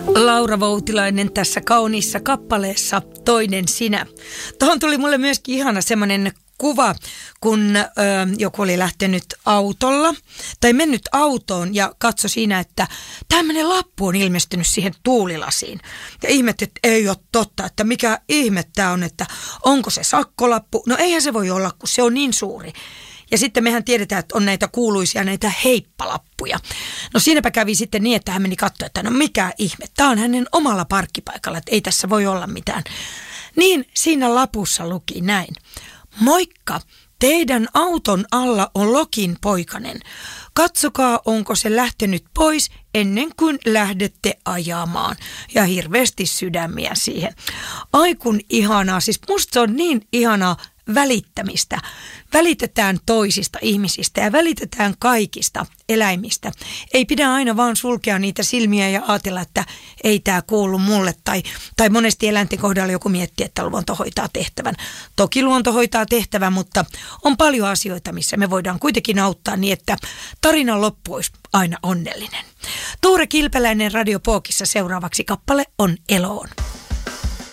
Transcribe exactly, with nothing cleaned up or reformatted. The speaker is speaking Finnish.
Laura Voutilainen tässä kauniissa kappaleessa Toinen sinä. Tuohon tuli mulle myöskin ihana semmoinen kuva, kun ö, joku oli lähtenyt autolla tai mennyt autoon ja katsoi siinä, että tämmöinen lappu on ilmestynyt siihen tuulilasiin. Ja ihmetti, että ei ole totta, että mikä ihme tämä on, että onko se sakkolappu. No eihän se voi olla, kun se on niin suuri. Ja sitten mehän tiedetään, että on näitä kuuluisia näitä heippalappuja. No siinäpä kävi sitten niin, että hän meni katsoa, että no mikä ihme, tämä on hänen omalla parkkipaikalla, että ei tässä voi olla mitään. Niin siinä lapussa luki näin. Moikka, teidän auton alla on Lokin poikanen. Katsokaa, onko se lähtenyt pois ennen kuin lähdette ajamaan. Ja hirveästi sydämiä siihen. Ai kun ihanaa, siis musta se on niin ihanaa välittämistä. Välitetään toisista ihmisistä ja välitetään kaikista eläimistä. Ei pidä aina vaan sulkea niitä silmiä ja ajatella, että ei tämä kuulu mulle. Tai, tai monesti eläinten kohdalla joku miettii, että luonto hoitaa tehtävän. Toki luonto hoitaa tehtävän, mutta on paljon asioita, missä me voidaan kuitenkin auttaa niin, että tarinan loppu olisi aina onnellinen. Tuure Kilpeläinen Radio Pookissa seuraavaksi kappale on Eloon.